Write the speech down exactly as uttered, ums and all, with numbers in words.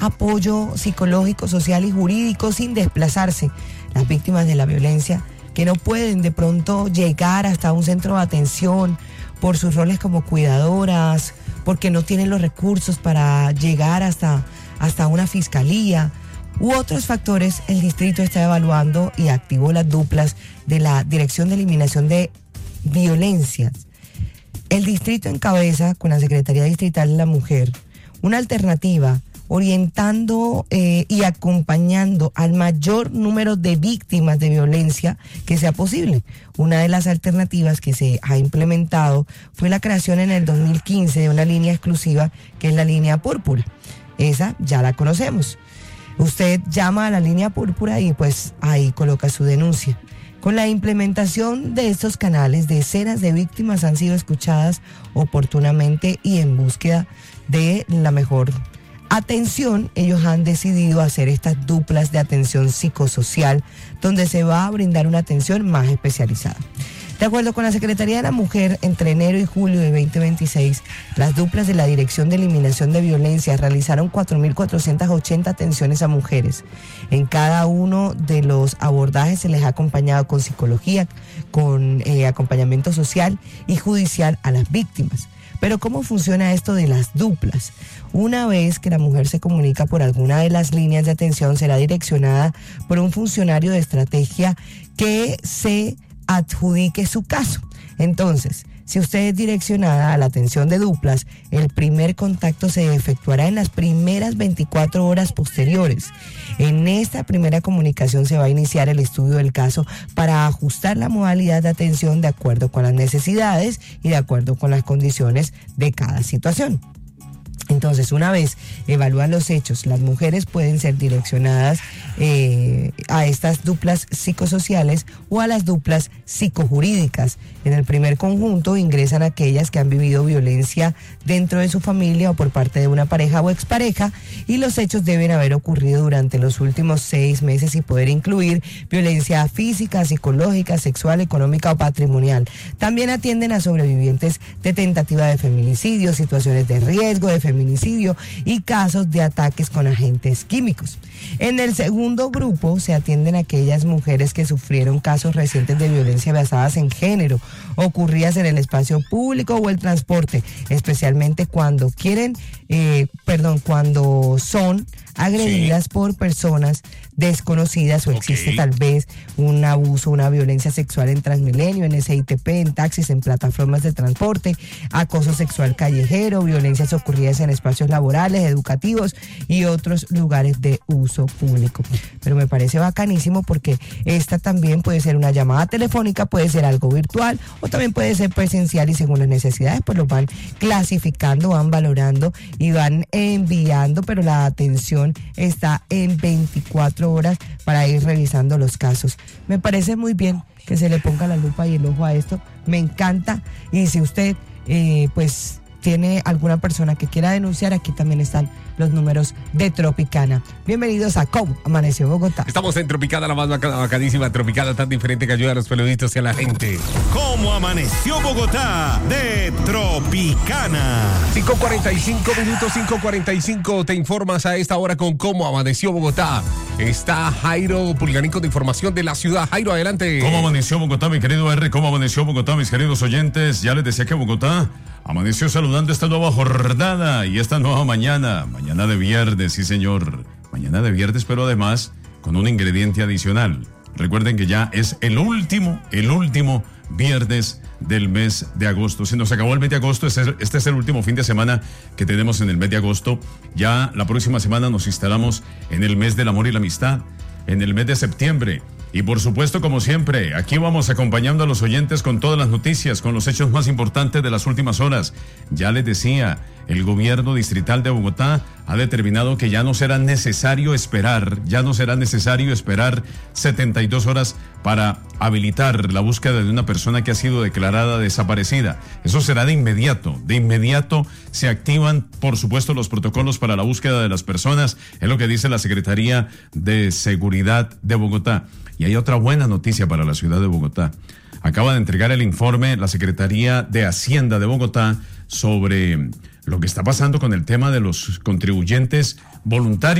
apoyo psicológico, social y jurídico sin desplazarse. Las víctimas de la violencia que no pueden de pronto llegar hasta un centro de atención por sus roles como cuidadoras, porque no tienen los recursos para llegar hasta, hasta una fiscalía u otros factores, el distrito está evaluando y activó las duplas de la Dirección de Eliminación de Violencias. El distrito encabeza con la Secretaría Distrital de la Mujer una alternativa orientando eh, y acompañando al mayor número de víctimas de violencia que sea posible. Una de las alternativas que se ha implementado fue la creación en el dos mil quince de una línea exclusiva que es la línea púrpura. Esa ya la conocemos. Usted llama a la línea púrpura y pues ahí coloca su denuncia. Con la implementación de estos canales, decenas de víctimas han sido escuchadas oportunamente y en búsqueda de la mejor atención, ellos han decidido hacer estas duplas de atención psicosocial, donde se va a brindar una atención más especializada. De acuerdo con la Secretaría de la Mujer, entre enero y julio de veinte veintiséis, las duplas de la Dirección de Eliminación de Violencia realizaron cuatro mil cuatrocientas ochenta atenciones a mujeres. En cada uno de los abordajes se les ha acompañado con psicología, con eh, acompañamiento social y judicial a las víctimas. Pero ¿cómo funciona esto de las duplas? Una vez que la mujer se comunica por alguna de las líneas de atención, será direccionada por un funcionario de estrategia que se adjudique su caso. Entonces, si usted es direccionada a la atención de duplas, el primer contacto se efectuará en las primeras veinticuatro horas posteriores. En esta primera comunicación se va a iniciar el estudio del caso para ajustar la modalidad de atención de acuerdo con las necesidades y de acuerdo con las condiciones de cada situación. Entonces, una vez evalúan los hechos, las mujeres pueden ser direccionadas eh, a estas duplas psicosociales o a las duplas psicojurídicas. En el primer conjunto ingresan aquellas que han vivido violencia dentro de su familia o por parte de una pareja o expareja, y los hechos deben haber ocurrido durante los últimos seis meses y poder incluir violencia física, psicológica, sexual, económica o patrimonial. También atienden a sobrevivientes de tentativa de feminicidio, situaciones de riesgo de feminicidio y casos de ataques con agentes químicos. En el segundo grupo se atienden a aquellas mujeres que sufrieron casos recientes de violencia basadas en género, ocurridas en el espacio público o el transporte, especialmente cuando quieren, eh, perdón, cuando son agredidas sí. por personas desconocidas o existe okay. tal vez un abuso, una violencia sexual en Transmilenio, en S I T P, en taxis, en plataformas de transporte, acoso sexual callejero, violencias ocurridas en espacios laborales, educativos y otros lugares de uso público. Pero me parece bacanísimo porque esta también puede ser una llamada telefónica, puede ser algo virtual o también puede ser presencial, y según las necesidades pues lo van clasificando, van valorando y van enviando, pero la atención está en veinticuatro horas para ir revisando los casos. Me parece muy bien que se le ponga la lupa y el ojo a esto, me encanta, y si usted eh, pues tiene alguna persona que quiera denunciar, aquí también están los números de Tropicana. Bienvenidos a ¿Cómo Amaneció Bogotá? Estamos en Tropicana, la más bacana, bacanísima Tropicana, tan diferente que ayuda a los periodistas y a la gente. ¿Cómo Amaneció Bogotá? De Tropicana. cinco cuarenta y cinco minutos, cinco cuarenta y cinco, te informas a esta hora con ¿Cómo Amaneció Bogotá? Está Jairo Pulganico de información de la ciudad. Jairo, adelante. ¿Cómo amaneció Bogotá, mi querido R? ¿Cómo amaneció Bogotá, mis queridos oyentes? Ya les decía que Bogotá amaneció saludando esta nueva jornada y esta nueva mañana. Mañana de viernes, sí señor. Mañana de viernes, pero además con un ingrediente adicional. Recuerden que ya es el último, el último viernes del mes de agosto. Se nos acabó el mes de agosto, este es, este es el último fin de semana que tenemos en el mes de agosto. Ya la próxima semana nos instalamos en el mes del amor y la amistad, en el mes de septiembre. Y por supuesto, como siempre, aquí vamos acompañando a los oyentes con todas las noticias, con los hechos más importantes de las últimas horas. Ya les decía, el gobierno distrital de Bogotá ha determinado que ya no será necesario esperar, ya no será necesario esperar setenta y dos horas para habilitar la búsqueda de una persona que ha sido declarada desaparecida. Eso será de inmediato, de inmediato se activan, por supuesto, los protocolos para la búsqueda de las personas, es lo que dice la Secretaría de Seguridad de Bogotá. Y hay otra buena noticia para la ciudad de Bogotá. Acaba de entregar el informe la Secretaría de Hacienda de Bogotá sobre lo que está pasando con el tema de los contribuyentes voluntarios